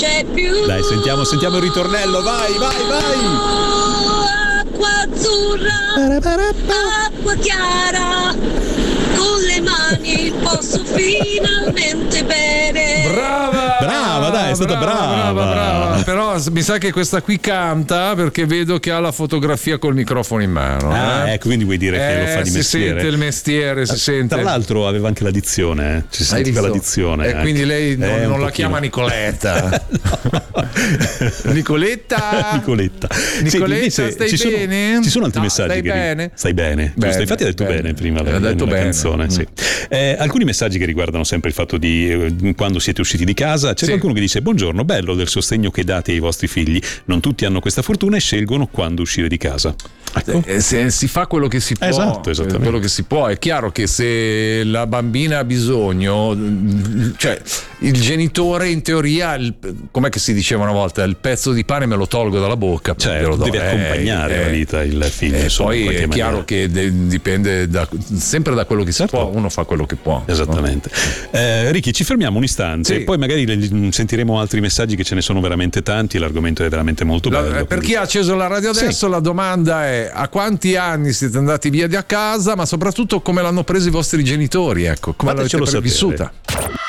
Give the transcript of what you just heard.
c'è più. Dai, sentiamo il ritornello, vai. Acqua azzurra, acqua chiara, con le mani posso finalmente bere. Brava, dai, è stata brava. Però mi sa che questa qui canta, perché vedo che ha la fotografia col microfono in mano. Ecco, quindi vuoi dire che lo fa di mestiere. Si sente il mestiere, si sente. Tra l'altro aveva anche la dizione, ci sentiva la dizione. E quindi lei non la chiama Nicoletta. Nicoletta, stai bene? Ci sono altri messaggi stai bene. Giusto, infatti hai detto bene prima nella canzone. Sì. Alcuni messaggi che riguardano sempre il fatto di quando siete usciti di casa. C'è qualcuno che dice: buongiorno, bello del sostegno che date ai vostri figli, non tutti hanno questa fortuna e scelgono quando uscire di casa. Ecco. Si fa quello che si può. Esatto, esattamente. Quello che si può. È chiaro che se la bambina ha bisogno, cioè il genitore in teoria, com'è che si diceva una volta, il pezzo di pane me lo tolgo dalla bocca, certo, deve accompagnare la vita il figlio. Poi è chiaro che dipende sempre da quello che si può, uno fa quello che può. Esattamente. No? Ricky, ci fermiamo un istante, poi magari sentiremo altri messaggi, che ce ne sono veramente tanti, l'argomento è veramente molto bello. Per chi ha acceso la radio adesso, la domanda è: a quanti anni siete andati via da casa, ma soprattutto come l'hanno preso i vostri genitori, ecco, come l'avete vissuta.